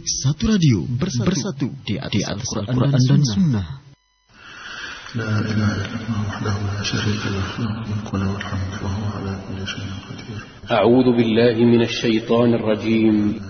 Satu radio bersatu di atas Al-Quran dan Sunnah. لا إله إلا الله وحده لا شريك له له الملك وله الحمد وهو على كل شيء قدير. أعوذ بالله من الشيطان الرجيم.